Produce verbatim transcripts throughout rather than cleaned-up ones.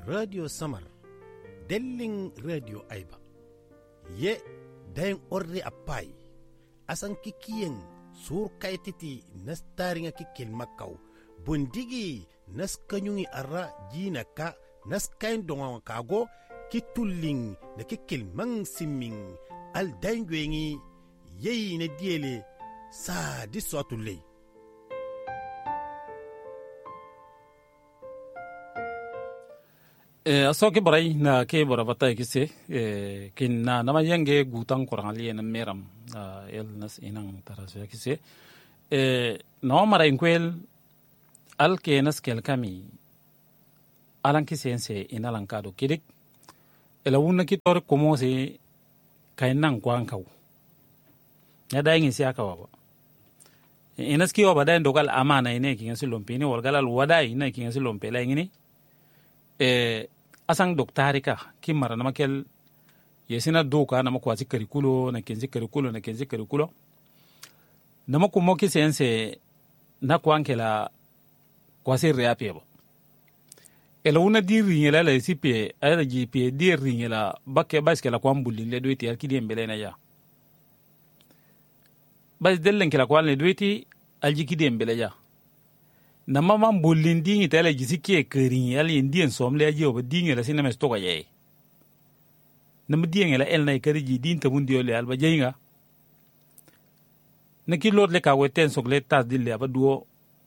radio samar dellin radio aiba ye dayin orre appai asan kikiyen sur kaititi nastaringa kikil makau bundigi naskanyungi arra jina ka naskain donga kago kitulling na kikil mang simming al daingwengi yeyi na diele sa diswatulei e so ke boray na ke bora batay kise e kin na nama yange gutang korangali na meram el nas inang taraso kise e no mara inkwel al ke nas kel kami alan kisense inalan kado kidik ela wunna ki tor komo se kainan kwankaw ya dayin si aka waba inas ki waba dayin dogal amana ine kin si lompini walgal al wada ine kin si lompela ngini e asang doktarika kimara na makel yesina doka na makwazi karikulo na kenzi karikulo na kenzi karikulo na makumo kisense na kwankela kwasi reapebo ela una di ringela la sipe ala gp di ringela bakke baskela kwambuli le doiti alkidi embele na ya bas dellen kala kwalne doiti aljikidi embele ya na mama mbulindi ni tele jisike kerin yali indien somle ajo ba dinga la sinama stoka ye na mdienga la elna kariji din ta mundio le alba jeinga na kilot le ka weten sogle tas dille ba duo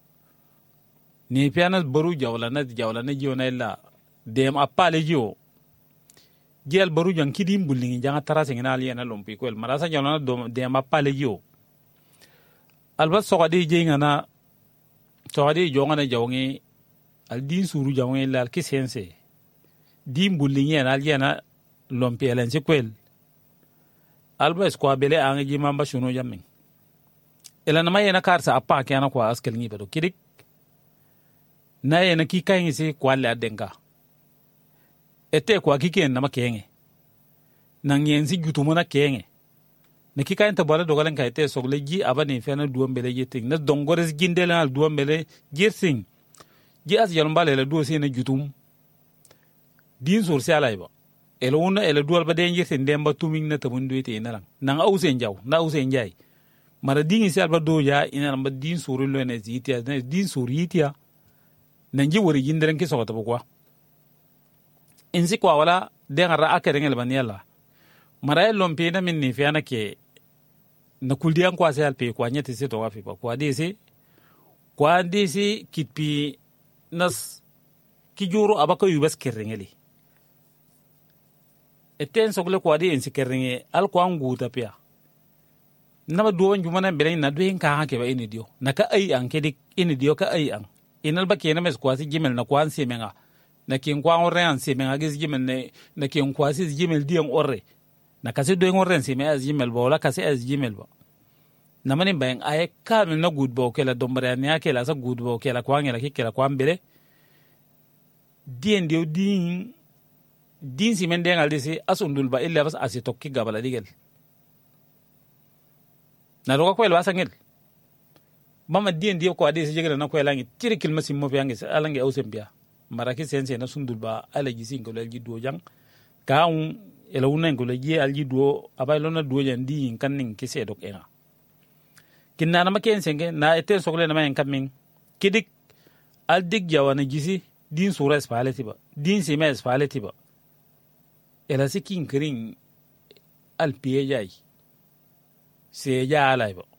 ni pianas baru jawla na jawla na jiona illa dem apale jio gel baru jan kidim bullingi janga tarase ngina ali na lompi ko el marasa jawla na dem apale jio alba sokadi jeinga na sokadi jonga na jawngi al din suru jawngi la kisense dim bullingi na ali na lompi elen sekwel alba skwa bele anga jima mba shuno jamin ela na mayena karsa appa kana kwa askel ngi bedo kidik na ye na kika ngi se kwa la denga ete kwa kike na makenge na ngenzi jutumo na kenge na kika enta bala dogalen ka ete sogle ji abani fena duo mbele yeting na dongores gindele na duo mbele jersing ji as yalmbale la duo se na jutum din sur se alaiba elo una elo duo ba den yeting demba tuming na tabundu ite na lang na ausen jaw na ausen jay mara dingi se alba do ya ina ba din suru lo ne zitia na din suru yitia nanji wori jinderen ki sokota bukwa insi kwa wala dengara akere ngel baniela mara lompe na minni fiana ke na kuldian kwa se alpe kwa nyati se to wafi kwa disi kwa disi kitpi nas kijuro abaka yubas kerengeli eten sogle kwa di insi kerenge al kwa nguta pia nama duwan jumana belen na duin ka hake ba ini dio naka ai an kedik ini dio ka ai an inal ba kena mes kwasi jimel na kwan semenga na kin kwa orre an semenga gis jimel ne na kin kwasi jimel dian orre na kasi do orre semenga az jimel ba wala kasi az jimel ba na mani bayan ay kamil na good ba kela dombare ne akela sa good ba kela kwa ngela kela kwa mbele dien dio din din simen den aldisi asundul ba illa bas asitokki gabala digel na ro ko el wasangel mama dien dio ko ade se jegere na ko elangi tiri kilma simmo fi angi alangi ausembia maraki sense na sundul ba ala gi singo la gi do jang ka un ela unen ko la gi al gi do abay lona do jan di kan ning ki se dok ena kinna na maken senge na eten sogle na men kamin kidik al dig jawana gisi din sura espaleti ba din sima espaleti ba ela sikin kring al piye jay se ja alay ba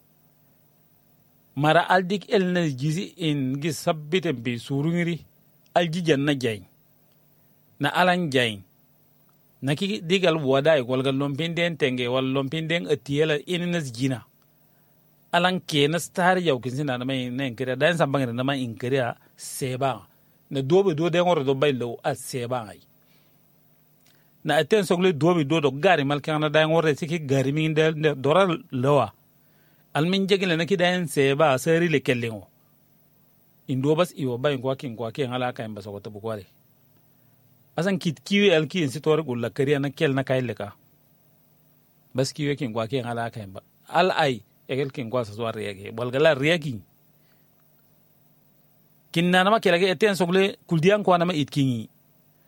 mara aldik el na gizi in gi sabbiten be surungiri aljijan na jay na alan jay na ki digal wada e golgal lompinden tenge wal lompinden atiela ininas jina alan ke na star yaw kin sina na mai na inkira dan sambanga na mai inkira seba na dobe do den woro do baylo al seba ai na aten sogle dobe do do gari malkan na dan woro siki gari min del doral lawa almin jegile na kidayen seba sari le kellingo indo bas iwo bayin kwa kin kwa kin halaka in baso to bukware asan kit kiwi alki in sitor gulla kariya na kel na kaileka bas kiwi kin kwa kin halaka in ba al ai egel kin kwa so riyage bolgala riyagi kinna na makela ke eten sogle kuldian kwa na ma itkingi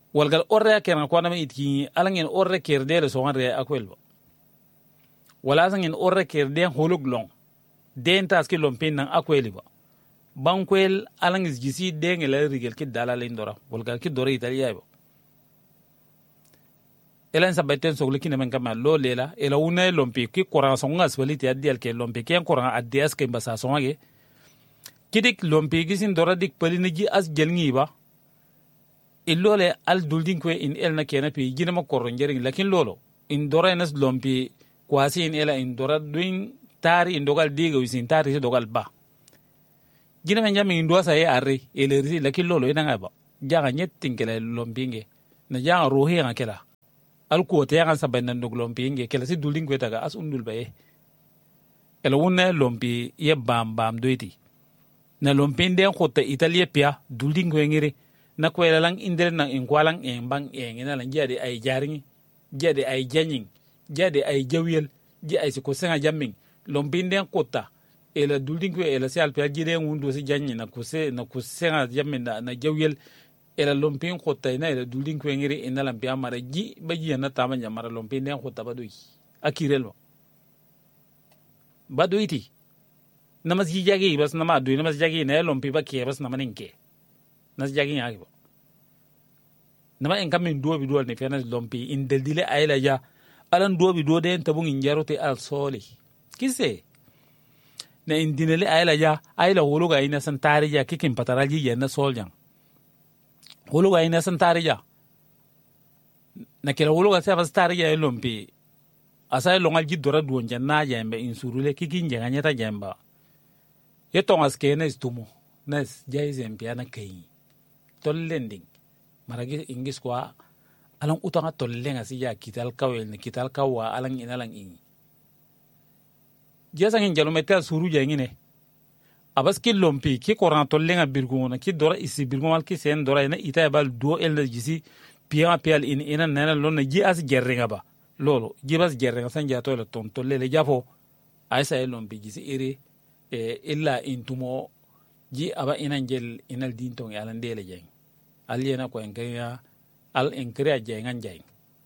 walgal orre keran ko na itki alangin orre kerde le so ngare akwelbo wala sangin orre kerde holog long den tas ki lompin nan akweliba bankwel alangis gisi den la rigel ki dalala indora walgal ki dore italiya ba elan sabaten so liki men kama lo lela ela une lompi ki koran so ngas waliti adial ke lompi ken koran adias ke mbasa so ngage kidik lompi gisin dora dik palinaji as gelngi ba illole al duldin ko in elna kena pi gina ma koron jering lakin lolo in dora nas lompi kwasi in ela in dora duin tari in dogal diga wisin tari se dogal ba gina men jami ndo sa ye arre ele risi lakin lolo ina ngaba jaga nyettin kele lompinge na jaga rohi ngakela al ko te yagan saben nan dog lompi nge kela si dulding ko daga as undul baye ela wonne lompi ye bam bam doiti na lompi den ko te italia pia dulding ko ngire na ko ela lang indere nan en kwalang en bang en ina lan jade ay jaringi jade ay janyin jade ay jawiel ji ay ko senga jamming lompi den ko ta ela dulding ko ela si al pia jide ngundo si janyin na ko se na ko senga jammin na, na jawiel ela lompin khota ina ela duldin ko ngiri ina lampia mara ji baji na tamanya mara lompin den khota badoi akirelo badoiti namas ji jagi bas nama adu namas jagi na lompi ba ke bas namaninke nas jagi yagi ba nama en kamin do bi do ne fenas lompi in deldile ayla ja alan do bi do den tabun injarote al soli kise na indinele ayla ja ayla woluga ina san tarija kikin pataraji ya na soljan woluga ina san tarija na kela woluga sa bas tarija lompi asay longal jidora duon janna jambe insurule kikin janga ta jamba yeto askene istumo nas jaizen piana kai tollending maragi ingis kwa alang utanga tollenga siya kital kawel ni kital kawa alang inalang in jasa ngin jalometa suru jangine abas ki lompi ki koran tollenga birgona ki dora isi birgomal ki sen dora ina ita bal do el jisi pia pial in ina nana lonna ji as gerringa ba lolo jibas gerringa sanja to le ton tolle le jafo aysa e lompi jisi iri e illa intumo ji aba ina ngel inal dinton ala ndele jeng aliena ko enkaya al enkrea jengan jeng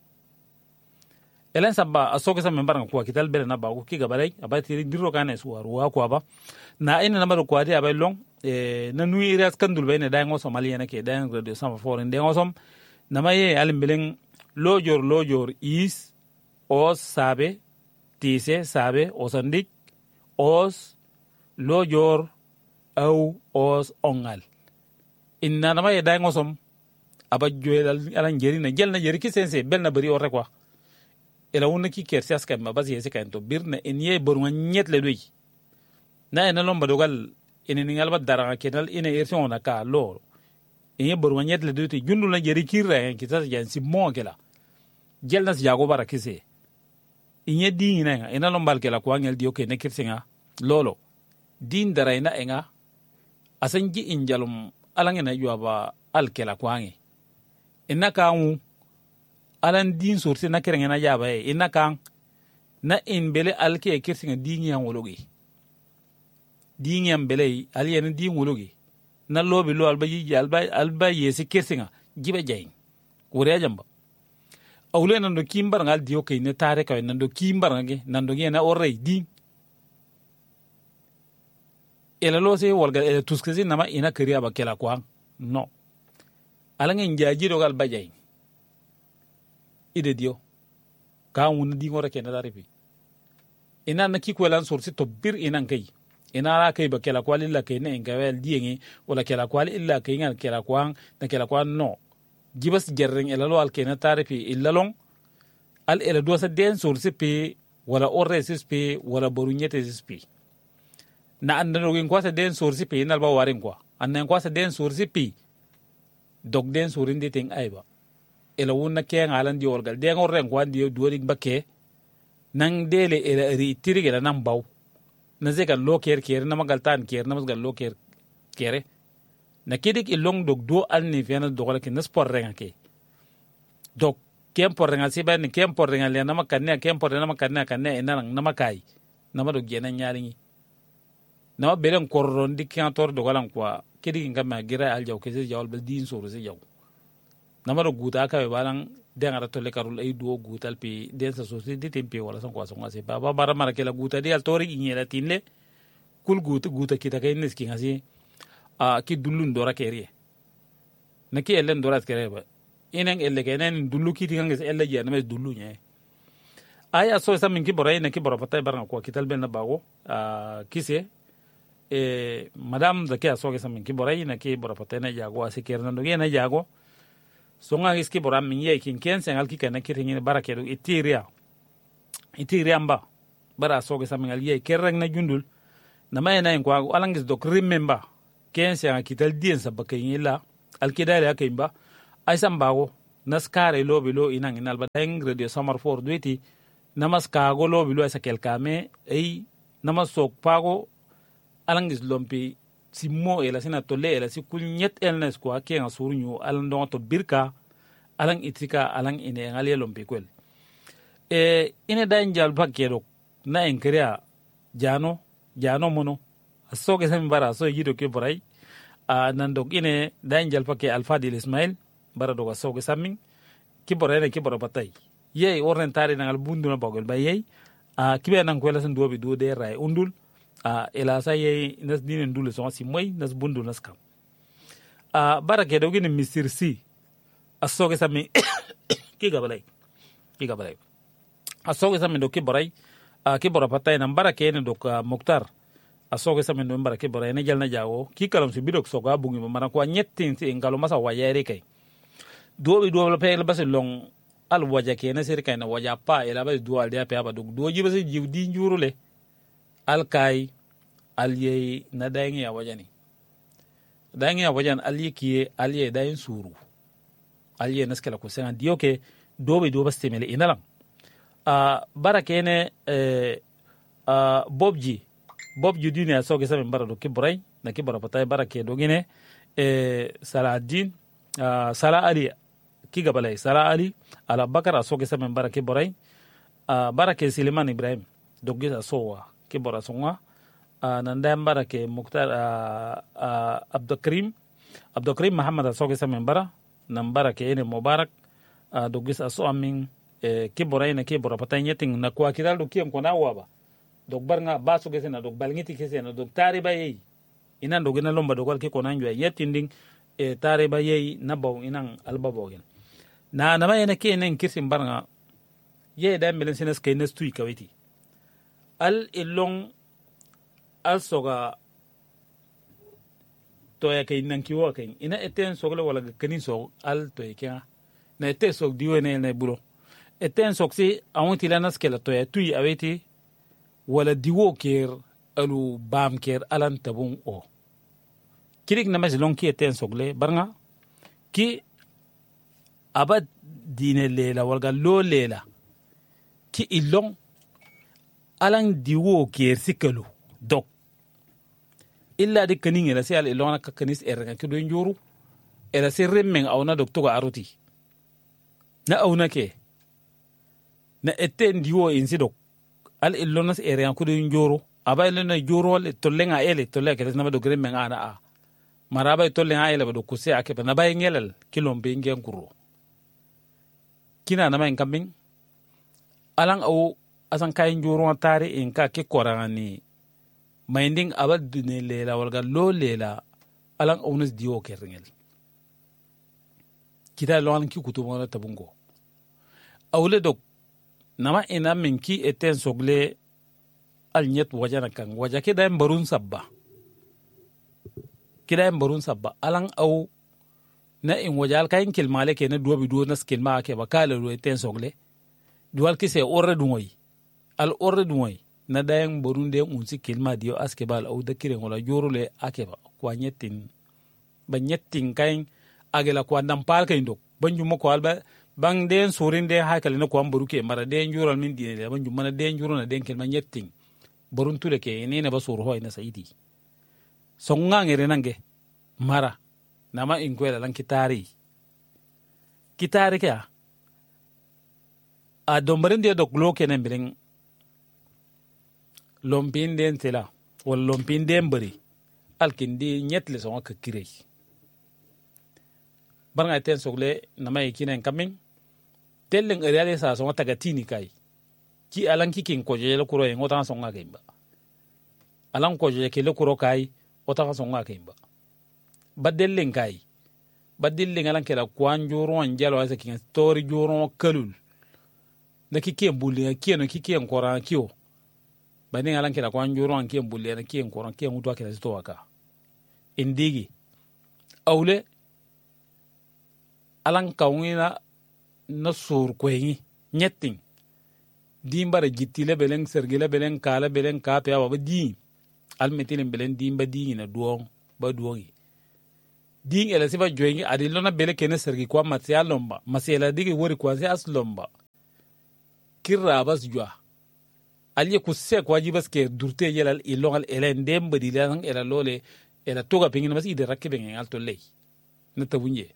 elen sabba asoke sa membar ko kital bere na ba ko ki gabalay abati diro kanes waru ko aba na ina na maro ko adi abay long e na nui irias kandul bayne da ngo somaliena ke da radio sama foreign de ngosom na maye alimbelen lojor lojor is os sabe tise sabe osandik os lojor au os ongal inna na maye da ngosom aba joel alan jeri na gel na jeri ki sense bel na bari orre quoi ela wonna ki kersi aska ma basi yesi kan to birna enye borwa nyet le doy na ena lomba dogal ene ningal ba dara kenal ene ersi ona ka lo enye borwa nyet le doy ti jundu na jeri kirra ki ta yan si mo kela gel nas jago bara kise enye di ina ena lombal kela ko angel di okay ne kirsinga lolo din dara ina enga asanji injalum alangena yuaba alkela ko ange ina kawu alan din sorti na keren na jaba e ina kan na in bele alke kirsinga dingiyan wologi dingiyan bele aliyan din wologi na lobi lo albayi alba alba yesi kirsinga gibe jayin wure jamba awle nan do kimbar ngal dio kay ne tare kay nan do kimbar nge nan do ngena orre din ela lo se wolga ela tuskezi nama ina kariya ba kela ko no alangen njaji do gal bajayin ide dio ka wona di ngora kena daripi ina na ki ko lan sorsi to bir ina kai ina ra kai ba kela kwali la kai ne ngawel dienge wala kela kwali illa kai ngal kela kwang na kela kwan no jibas gerren ela lo al kena taripi illa long al ela do sa den sorsi pe wala orresis pe wala borunyete pe na andano ngin kwasa den sorsi pe inal ba waren kwa annan kwasa den sorsi pe dog den sorinde ting aiba ela wonna ke ngalan di orgal de ngor ren kwandi duori bakke nang dele ela ri tirige la nam baw na zegal loker ker na magal tan ker na magal loker kere na kidik ilong dog do alni fiana dogala ke naspor ren ke dog kem por ren asi ban kem por ren le na makanne kem por na makanne kanne ena na makai na ma dog gena nyaari na belen korron dik kantor dogalan kwa kidik ngam gira aljaw ke se jawal bel din soro se jaw namaro guta ka be balan dengara to le karul ay duo gutal pi densa society tempe wala son ko son ase ba bara mara kala guta di al tori inyela tinle kul guta guta kita kay nes ki ngasi a ki dullun dora kerie na ki ellen dora kere ba inen elle kenen dullu ki tinga ngasi elle je na mes dullu nye aya so sa min ki boray na ki bora patay baranga ko kital ben na bago a kise e madam da ke so ke sa min ki boray na ki bora patay na jago ase kerna ndo na jago songa iski boram min ye kin ken sen alki kana kirin barake do itiria itiria mba bara soge samin al ye kerrang na jundul na may na en ko alangis do remember ken sen akital dien sabaka yilla alkidale akimba ay sambago naskare lobi lo inang inal badang radio summer for duty namaska go lobi lo sa kelkame ay namasok pago alangis lompi simmo ela sina tolle ela si kulnyet elnes ko ake nga surunyu alan don to birka alang itika alang ine ngali lompe kwel e ine danjal bakero na enkrea jano jano mono asoge sam bara so yido ke boray a nando ine danjal pake alfadil ismail bara do asoge samin ki boray ne ki boro patay ye orentare nangal bundu na bagol bayey a kibe nan kwela san dobi do de ray undul a ela sa ye nas dinen dule so si moy nas bundu nas kam a barake do gine misir si asoge sami ki gabalay ki gabalay asoge sami do ki boray a ki bora patay nan barake ne do ka muktar asoge sami do barake boray ne jalna jawo ki kalam si bidok so ga bungi mara ko nyettin si ngalo masa wayere kay do bi do la pe la bas long al waja ke ne sir kay na waja pa ela ba do al dia pe ba do do jiba si jiwdi njurule alkai alye na dayin ya wajani dayin ya wajan alye kiye alye dayin suru alye naskala ko sen dioke dobe do baste mele inalam a barake ne eh a bobji bobji dine asoge sabe bara do kibray na kibara patay barake do gine eh saladin sala ali kiga balay sala ali ala bakara asoge sabe barake boray a barake Suleiman Ibrahim do gisa sowa kibara songa nandam barake muktar abdukrim abdukrim muhammad asoge sa membara nam barake ene mubarak dogis aso amin kibora ene kibora patanya ting na kwa kidal do kiyam kona waba dog barnga baso gese na dog balngiti kese na dog tari bayi ina dog ina lomba dog ke kona njwa yetinding e tari bayi na baw inan albabogen na na ene ke ene kirsim barnga ye da melen senes ke nes tui kawiti al ilong al soga toya kay nan kiwa kay ina eten sogla wala kanin so al toy kya na ete sok diwe ne ne bulo eten sok si awon tilanas kela toya tui aweti wala diwo ker alu bam ker alan tabun o kirik na mas long ki eten sogle barnga ki abad dine lela walga lo lela ki ilong alan diwo ker sikelu dok illa de kanin ela se al ilona ka kanis erga ke do njuru ela se remmen awna dok to aruti na awna ke na eten diwo insi dok al ilona se erga ko do njuru aba ilona njuru le tolenga ele toleka na do remmen ana a maraba tolenga ele do kuse ake na bay ngelal kilombe ngen kuro kina na may kambing alang aw asan kay njuru tare in ka ke korani minding abad dune lela walga lo lela alang ownus diwo kerngel kita lo an ki kutumo na tabungo awle dok nama ina min ki eten sogle al nyet wajana kan waja ke da mbarun sabba kida mbarun sabba alang aw na in wajal kayin kilmale ke na duwabi duwo na skilma ke bakala ro eten sogle duwal ki se orre dumoy al orre dumoy na dayan borunde unsi kilma dio aske bal au dakire ngola jorule akeba kwa nyetin ba nyetin kain agela kwa ndam pal kain dok banju mo ko alba bang den surinde hakale na ko amboruke mara den jural min dine banju mana den juro na den kilma nyetin borun tule ke ne ne ba sur hoy na saidi songa ngere nange mara nama inkwela lan kitari kitari ke a dombarinde dok loke ne biling lompin den tela wala lompin den bari alkindi nyetle so ka kirey barnga ten sogle na mai kinen kamin tellen ariale sa so tagatini kai ki alan ki kin ko je le kuro en ota so nga ba alan ko je ke le kuro kai ota so nga ba badellen kai badellen alan ke la kwan joro an jalo asa kin story joro kalul na ki ken bulle ki no ki ken koran kiyo bani alan ke la kwan joro an ken bulle na ken koran ken mutu ke to waka indigi awle alan kawina na sur kwenyi nyetting dimbara gittile belen sergile belen kala belen kape awa ba di almetile belen dimba di na duong ba duongi ding ela siba joingi adilona bele kene sergi kwa matya lomba masela digi wori kwa se as lomba kirra bas jwa alye kusse kwa jibas ke durte yelal ilongal elen demba dilan ela lole ela toga pingina bas ide rakibe ngal to lay na tabunye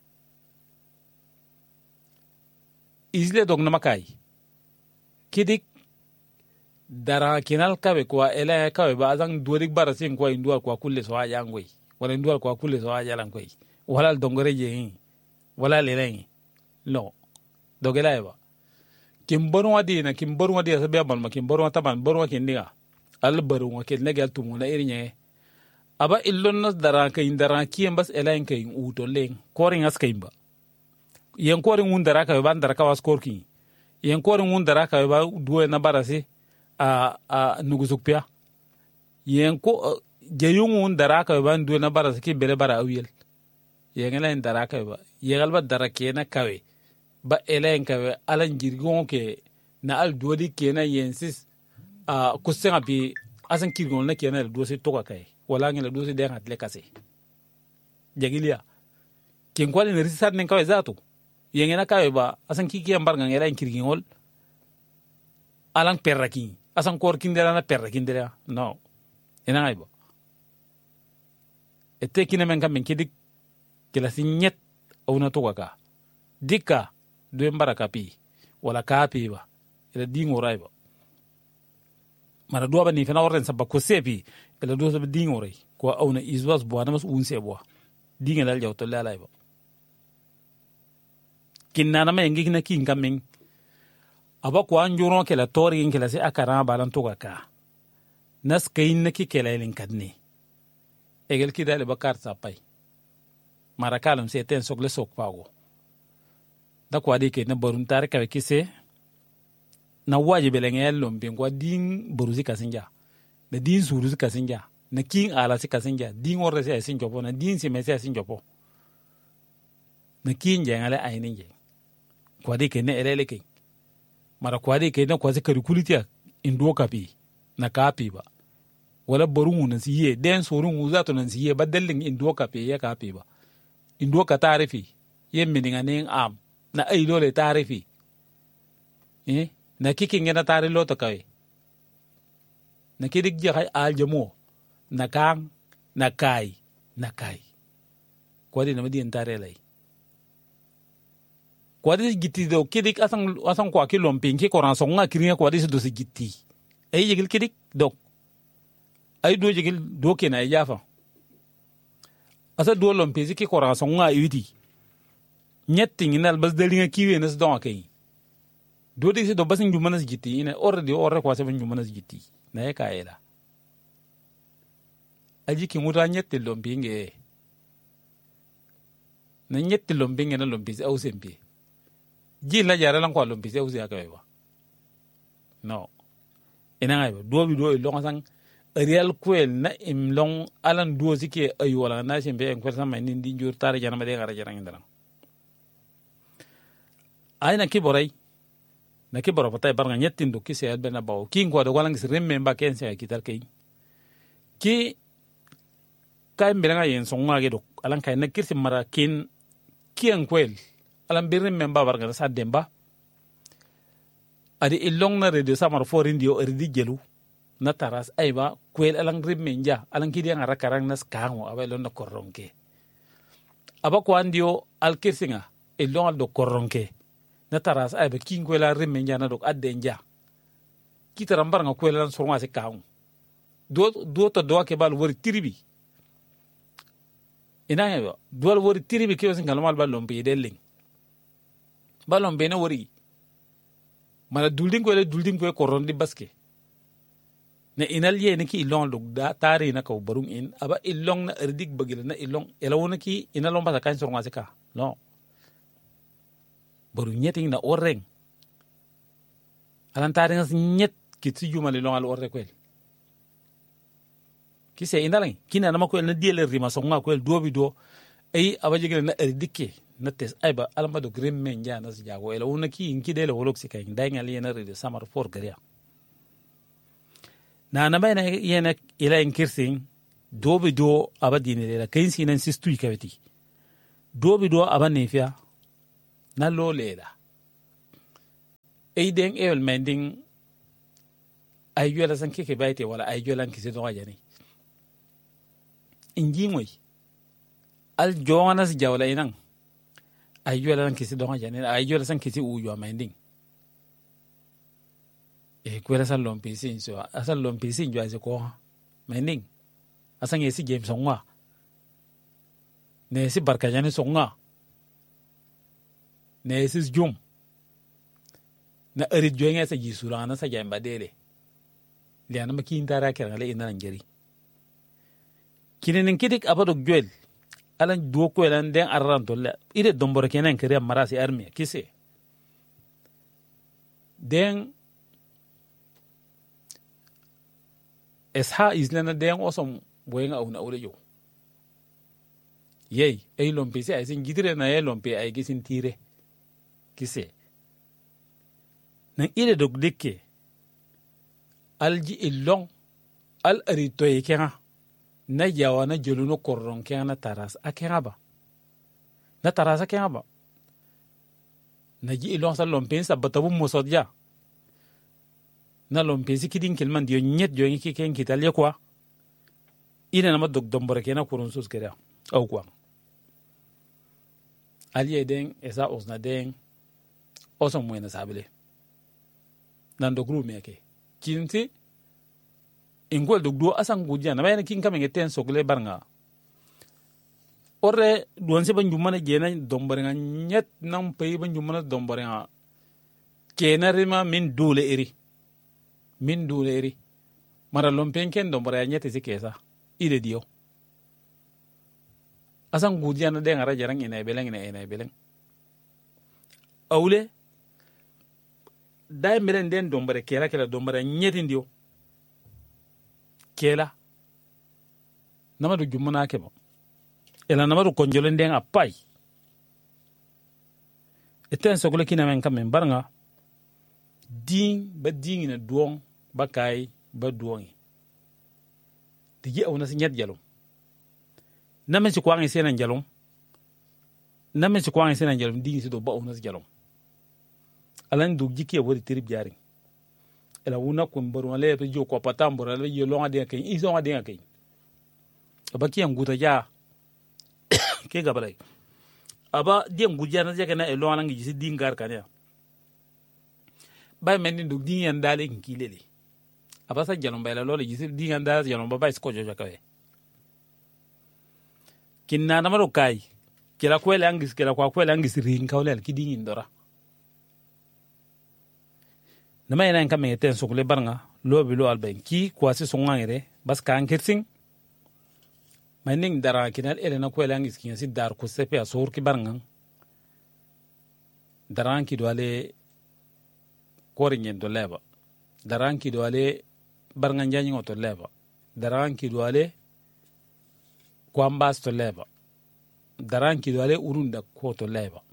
isle dog namakai kidik dara kinal kabe kwa ela kabe ba azang duodik barasin kwa indual kwa kulle so aja ngoi wala indual kwa kulle so aja lan koi wala dongore je wala leleng no dogela eba kimboru wadi na kimboru wadi asabe abal ma kimboru taban boru kindiga al baru wa ken legal tumuna irinye aba illon nas dara kay dara kiyem bas ela en kay uto leng koring as kayba yen koring un dara ka ban dara ka was korki yen koring un dara ka ba duwe na barasi a a nugusukpia yen ko jeyung un dara ka ban duwe na barasi ki bele bara awiyel yen ela en dara ka ba yegal ba dara kena kawe ba ela en kawe alan jirgon ke na al duodi kena yensis a kusenga bi asan kirgon na kena duosi toka kai wala ngela duosi de ngatle kase jagilia ken kwale ne risat nen kawe zato yengena kawe ba asan kiki ambar ngela en kirgingol alang perraki asan kor kindera na perraki kindera no ena ngaiba ete kine men kam kidik kila sinyet awna toka ka dikka do mbaraka pi wala kapi ba ila dingo raiba mara do ba ni fena oren sabba ko sepi ila do sabba dingo rai ko awna izwas bo anamas unse bo dinga dal jawto lalay ba kinna na mengi na kin kamin aba ko anjuro kala tori kala se akara balan to ka nas kayin na ki kala len kadne egel ki dale bakar sapai mara kalum se ten sogle sok pago da ko ade ke na barun tare ka kise na wajibe le ngel lombe ko din boruzi kasinja na din suruzi kasinja na kin ala si kasinja din orre se sin jopo na din si mese sin jopo na kin jangale ayinin je ko ade ke ne elele ke mara ko ade ke na ko se karikulitiya indo kapi na kapi ba wala barun na siye den surun uzato na siye badallin indo kapi ya kapi ba indo ka tarifi yemmi ngane am na ay dole tarifi eh na kikin yana tari loto kawai na kidik je hay aljamo na kan na kai na kai kwadi na madiyan tare lai kwadi gitti do kidik asan asan kwa kilom pinki koran songa kiriya kwadi do si gitti ay jigil kidik dok ay do jigil do ke na yafa asa do lom pinki ki koran songa yidi nyetting inal bas dalinga kiwe nas don kai do de se do basin jumanas gitti ina already orre ko se jumanas gitti na e kaela aji ki muta nyette lombinge na nyette lombinge na lombisi au sempi ji la jara lan ko lombisi au sia kawe ba no ina ngai do bi do lo sang real kwel na im long alan do sike ay wala na sembe en kwel sama ni ndi jur tare jana ma de gara jara ngindara ayna kiboray na kiboro patay barnga nyettin do kise albe na bawo king ko do walang siremme mba kense kitar kay ki kay mbiranga yen songa ge do alan kay na kirsi mara kin kien kwel alan biremme mba barga sa demba adi ilong na radio samar forin dio erdi gelu na taras ayba kwel alan rimme nja alan kidi ngara karang nas kango abay lon na koronke aba ko andio al kirsinga ilong al do koronke na taras ay ba king ko la rimme njana dok adde nja kitara mbar nga ko la sorma se kaung do do to do ke bal wori tribi ina ya dual wori tiribi kiyo sin kalmal ballon pe deling ballon be na wori mala dulding ko le dulding ko korondi baske na inal ye ne ki ilong dog da tari na ko barung in aba ilong na erdik bagila na ilong elawona ki inalong basa kan sornga seka no barung nyeting na oreng alan tari ngas nyet kitsi juma le long al orre kwel ki se indalang kina na makwel na diele rima songa kwel do bi do ay aba jigile na erdike na tes ayba alamba do grim men ja na jago elawona ki inki dele wolok sika indai ngali na rede samar for garia na na bayna yena ila inkirsin do bi do aba dinele la kain sinan sistu ikaweti do bi do aba nefia na lo lela ay den el mending ay yola san keke bayte wala ay yola kisi do ajani inji moy al jonas jawla inan ay yola san kisi do ajani ay yola san kisi u yo mending e kwela san lompi sin so asan lompi sin jo ase ko mending asan yesi james onwa ne si barka jani songa ne si jum na erit joyenge sa jisura na sa jamba dele liana makin tara kera le ina ngeri kinen kidik abado gwel alan duo ko elan den arran tolle ide dombor kenen kere marasi army kise den esha islana den osom boyenga awna awle yo yey ay lompe se ay sin gidire na ay lompe ay gisin tire kise nan ide dog dikke alji illong al arito yekena na yawa na jeluno korron kena na taras akena ba na taras akena ba na ji illong sa lompen sa batabu musodja na lompen si kidin kelman dio nyet jo ngi ken kital yakwa ina na madog dombore kena kurun sus kera au kwa aliye den esa osna den osom mwena sabile nan do group meke kinti ingol do do asan gujja na bayna kin kamen ten sogle barnga orre duwan se banjum mana jena dombare nga nyet nam pay banjum mana dombare nga kenarima min dule eri min dule eri mara lompen ken dombare nyet se kesa ide dio asan gujja na de ngara jarang ina beleng ina ina beleng awle dai meren den dombare kera kera dombare nyeti ndio kela namadu jumana kebo ela namadu konjolo den apai eten sokole kina men kamen barnga din ba din ina duong ba kai ba duongi tigi awna si nyet jalom namen si kwangi sena jalom namen si kwangi sena jalom din si do ba awna si jalom alan dug jiki wori trip jari ela wuna ko mbaru ale to jo ko patambo ale yo longa de kay iso nga de kay abaki nguta ja ke gabalay aba de nguja na je kana e longa ngi ci dingar kanya bay men dug di yan dale ngi lele aba sa jalom bay la lole ci di yan dale jalom ba bay ko jo jakawe kinna na maro kay kila ko le angis kila ko ko le angis rin kawle ki di ndora nama yana kan men ten sokle barnga lo bi lo alben ki kwasi songangere bas kan ketsin mining dara kinal elena ko elang iskin si dar ko sepe asor ki barnga daran ki doale koringen do leba daran ki doale barnga njani ngoto leba daran ki doale kwambas to leba daran ki doale urunda ko to leba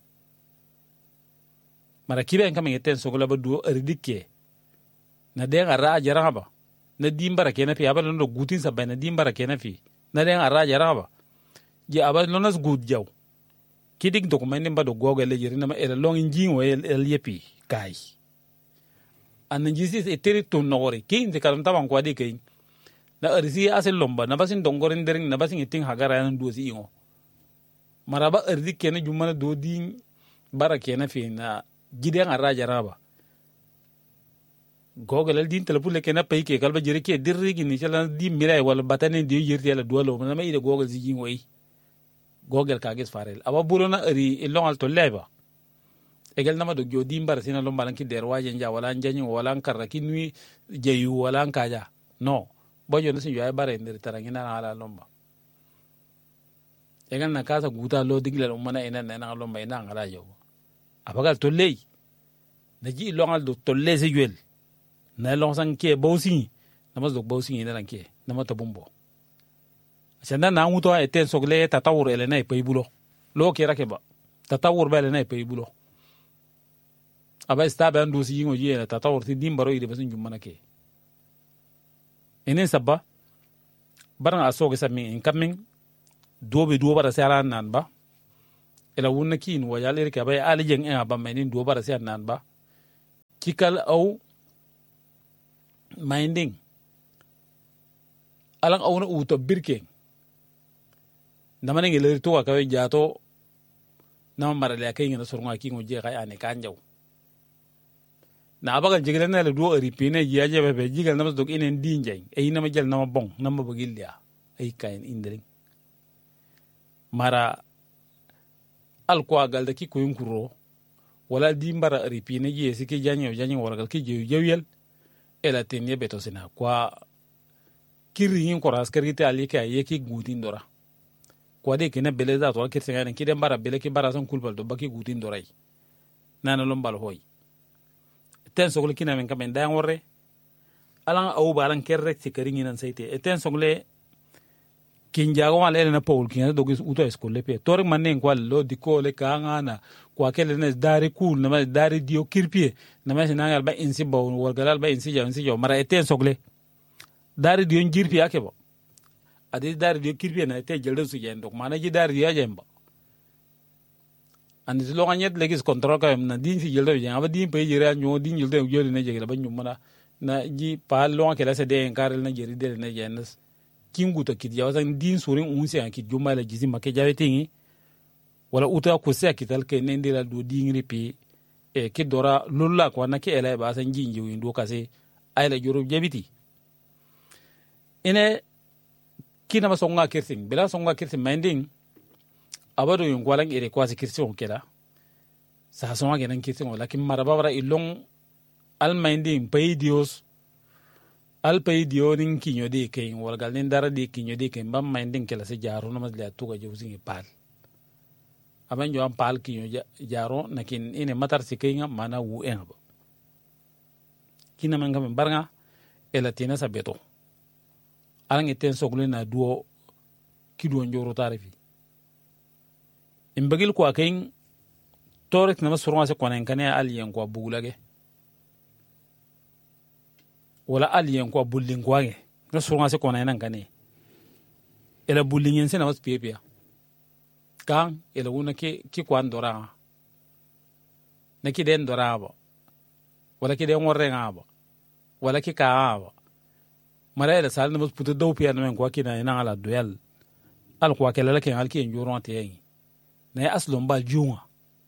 mara kibe kan men ten sokle ba do erdike na den ara jaraba na dimbara kena fi abal no gutin sa bana dimbara kena fi na den ara jaraba je abal no nas gud jaw kidik document ba do gogo le jeri na ma ele long njing o el yepi kai an njisi e territoire nore kin de kalam taban ko de kai na arzi asel lomba na basin dongorin dering na basin iting hagara nan do si ingo maraba arzi kena jumana do din bara kena fi na giden ara jaraba gogol din telepule kena pay ke kalba jere ke dirri gini chala di miray wala batane di yirti ala duwalo na may de gogol zigi ngoy gogel kagis farel aba burona ri ilongal to leba egel nama do jodi mbar sina lo mbalan ki der waje nja wala njanyi wala karra kinwi jeyu wala kaja no bojo no sin yo ay bare ndir tarangina ala lomba egel na kasa guta lo digle umana ina na lomba ina ngala yo abagal to ley na ji ilongal do to lese juel na long sang ke bosi nama do bosi ina lanke nama tabumbo senda na nguto eten sogle tatawur ele nay pay bulo lo ke rakeba tatawur bele nay pay bulo aba staba ndu si ngo yela tatawur ti dimbaro ide basun jumana ke enen sabba baranga asoge sami in coming dobe do bara sara nan ba ela wonna kin wa yaler ke bay ali jeng en ba menin do bara sara nan ba kikal au minding alang au na uto birke namane ngel to ka jato na marale akay ngena sornga ki ngo je kay ane kanjaw na abagal jigel na le do ripine yaje be jigal na dog inen dinjay e ina ma jel na ma bon na ma bagil ya ay kayn indring mara al ko agal da ki ko yunkuro wala di mbara ripine je siki janyo janyo wala ki je yewel ela tenye beto sina kwa kiri yin ko ras karite ali ka yeki gudin dora kwa de kina beleza to ke sengane ki dem bara bele ki bara son kulbal do baki gutin doray nana lombal hoy ten sogle kina men kamen dan worre alan au balan kerre ci kari nan sayte ten sogle kin jago wala na paul kin do gis uto eskolle pe tor manen kwal lo di ko le kangana kwa kele ne dari kul na dari dio kirpie na ma sinangal ba insi baw wor galal ba insi jaw insi jaw mara ten sogle dari dio jirpi akebo adi dari dio kirpie na te jeldo su jen dok mana ji dari dio jemba andi lo nganyet legis control ka na din fi jeldo jen aba din pe jira nyo din jeldo jori na jegla ba nyumana na ji pa lo ngake la se de enkarel na jeri de na jenas kingu to kid yawasan din surin unsi an kid juma la jizi make jawe tingi wala uta ko se akital ke nendira do dingri pe e kidora lulla ko na ke ele ba san jinji windo kase ay la joro jabiti ine kina ma songa kirting bela songa kirting minding abado yung kwalang ire kwasi kirting kela sa songa genan kirting wala kim maraba wara ilong al minding pay dios al pay dio ning kinyo de ken wal gal nin dara de kinyo de ken bam minding kela se jaro na masla to ga jowsi pal aban jo am pal kinyo jaro nakin ine matar sikinga mana wu en ba kina man ngam barnga elatina sabeto alang eten sogle na duo kido njoro tarifi imbagil ko akain torek na masurwa se konen kane aliyen ko bugulage wala aliyen ko bullin ko age na surwa se konen nan kane ela bullin yen se na mas pepia kan ela wona ke ki ko andora na ki den dora ba wala ki den worre ngaba wala ki ka ba mara ela sal na mas puta do pia na men ko kina ina ala duel al ko akela la ken al ki njoro te yin na aslon ba junga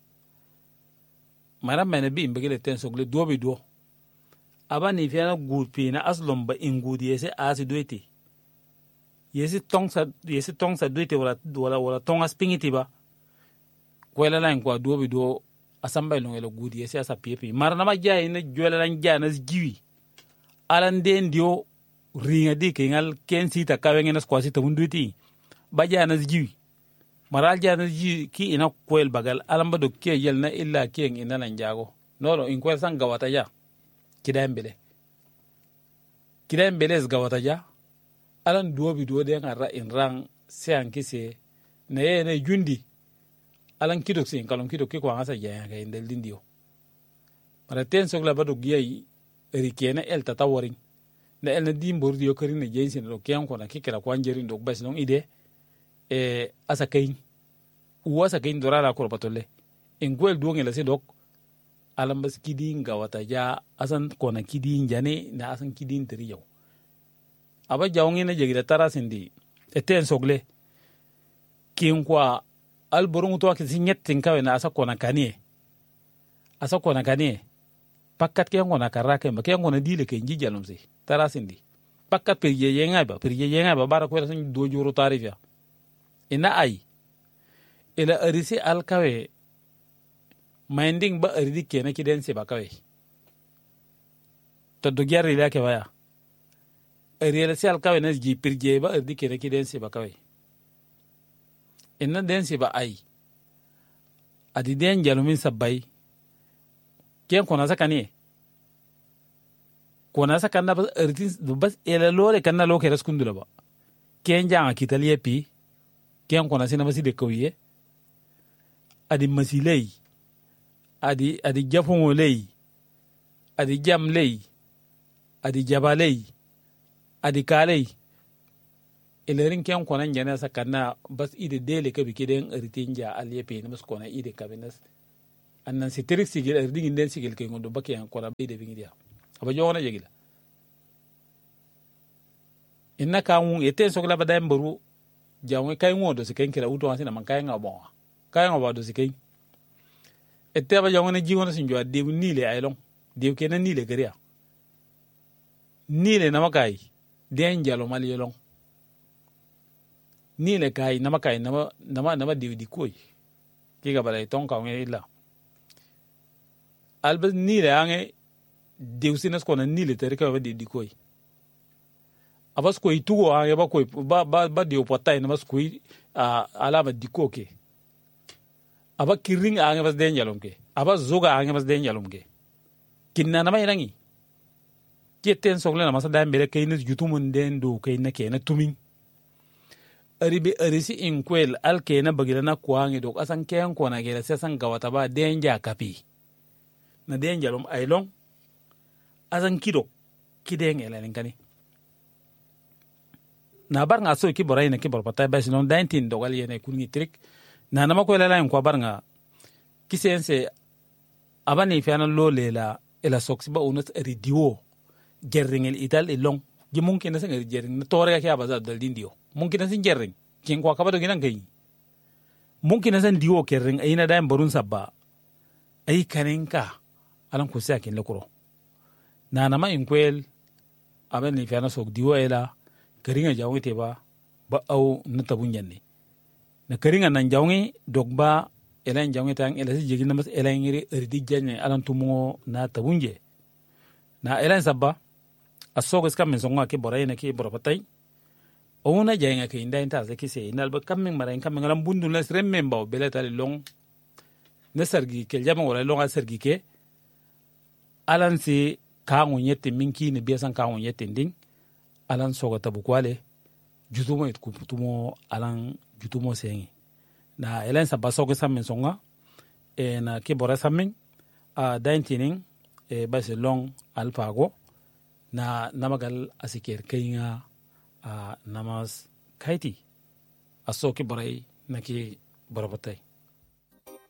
mara mena bi imbegele ten sogle do bi do aba ni fiana gurpi na aslon ba ingudi yese asi doite yese tongsa yese tongsa doite wala wala wala tonga spingiti ba kwela lan kwa do bi do asamba lo ngelo gudi yese asa pepe mara na ma jaay na jola lan jana jiwi alan den dio ringa di kengal kensi ta kawenga na squasi ta munduti ba jana jiwi maral jana ji ki ina kwel bagal alamba do ke yel na illa ken ina nan jago nolo in kwel san gawata ja kidan bele kidan bele gawata ja alan duobi do de ngara in rang se an kise ne ye ne jundi alan kidok sin kalon kidok ki ko asa ja ga indel dindio mara ten sogla bado giyai rikena el tataworin na el na dimbor dio kari ne jensin do ken ko na kikira ko anjerin do bas non ide e asa kain u asa kain dorala ko patole en gwel duonge la se dok alam bas kidin ga wata ja asan ko na kidin jane na asan kidin teri yaw aba jawnge na jegira tarasindi eten sogle kin kwa al borungu to ak sinyet tinkawe na asa ko na kanie asa ko na kanie pakkat ke ngona karake ma ke ngona dile ke nji jalum se tarasindi pakkat per ye yenga ba per ye yenga ba bara ko san do joro tarifia ina ai ila arisi alkawe minding ba aridi kena kidense ba kawe to do gyarri la ke waya ariela si alkawe nas ji pirje ba aridi kena kidense ba kawe inna dense ba ai adi den jalumin sabbai ken kona sakani kona sakanda ba aridi bas ila lore kanna loke raskundula ba ken janga kitaliye pi ken kona sina basi de kawiye adi masilei adi adi jafongo lei adi jam lei adi jabalei adi kalei elerin ken kona njana sakana bas ide dele kabi kiden ritinja aliyepe ne bas kona ide kabinas annan sitirik sigil erdingin den sigil kay ngondo bakke an kona ide bingidia aba jona jegila inna kawu eten sokla badam baru jamu kay ngodo se ken kira uto asina man kay ngabo kay ngabo do se kay ete ba jongone jiwona sin jwa de nile ay long de ke na nile gariya nile na makay den jalo mali long nile kay na makay na na na de di koy ki ga balay ton ka ngi la alba nile ange de usinas ko na nile tere ka de di koy abas koy tugo ange ba koy ba ba ba de opotay na bas koy alama di koke aba kiring ange bas den jalom ke aba zoga ange bas den jalom ke kinna na may rangi keten sogle na masa da mbere kayna jutumun den do kayna kena tumin aribe arisi inkwel al kena bagila na kuange do asan ken ko na gela sesan gawata ba den ja kapi na den jalom aylong asan kido kiden elalen kani na bar nga so ki boray na ki bor patay ba sinon nineteen dogal yene kunni trik na nama ko lela en ko bar nga kisense abani fiana lo lela ela soksi ba unat ridio gerring el ital elong gi mungkin na sa gerring na tore ka ba dal dindio mungkin na sin gerring kin ko ka ba do ginan kay mungkin na san diwo gerring ay na dam barun sabba ay kaninka alan ko sa kin lekoro na nama in kwel abani fiana sok diwo ela karinga jawngi te ba ba au na tabun yanne na karinga nan jawngi dogba elen jawngi tang ela si jigina mas elen ngiri erdi janye alan tumo na tabunje na elen sabba asogo ska men songa ke boray na ke borapatay ona jaynga ke inda inta za kise inal ba kammen mara in kammen ngalam bundu na sremmen baw belata long na sargi ke jama wala long sargi ke alan si kaangu nyette minki ne biasan kaangu nyette nding alan soga tabu kwale jutumo it kuputumo alan jutumo sengi na elen sa basoga samen songa e na ke bora samen a daintining e base long alfago na namagal asiker kayinga a namas kaiti aso ke boray na ke bora batay